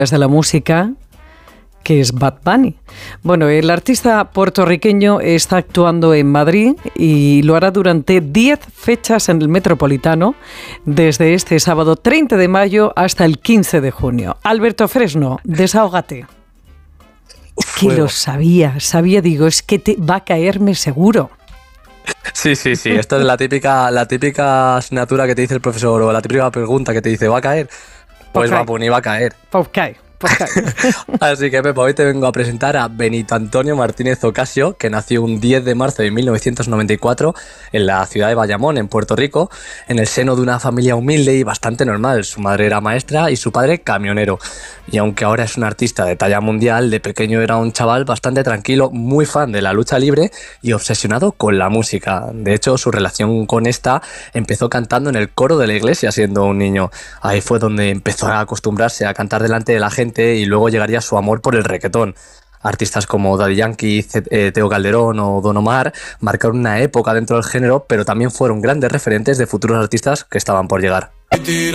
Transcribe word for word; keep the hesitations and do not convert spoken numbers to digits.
de la música, que es Bad Bunny. Bueno, el artista puertorriqueño está actuando en Madrid y lo hará durante diez fechas en el Metropolitano, desde este sábado treinta de mayo hasta el quince de junio. Alberto Fresno, desahógate. Que lo sabía, sabía, digo, es que te va a caerme seguro. Sí, sí, sí, esto es la típica, la típica asignatura que te dice el profesor, o la típica pregunta que te dice, ¿va a caer? Pues va, pues ni va a caer. Pues cae. Así que, Pepa, hoy te vengo a presentar a Benito Antonio Martínez Ocasio, que nació un diez de marzo de mil novecientos noventa y cuatro en la ciudad de Bayamón, en Puerto Rico, en el seno de una familia humilde y bastante normal. Su madre era maestra y su padre camionero. Y aunque ahora es un artista de talla mundial, de pequeño era un chaval bastante tranquilo, muy fan de la lucha libre y obsesionado con la música. De hecho, su relación con esta empezó cantando en el coro de la iglesia siendo un niño. Ahí fue donde empezó a acostumbrarse a cantar delante de la gente, y luego llegaría su amor por el reggaetón. Artistas como Daddy Yankee, Teo Calderón o Don Omar marcaron una época dentro del género, pero también fueron grandes referentes de futuros artistas que estaban por llegar.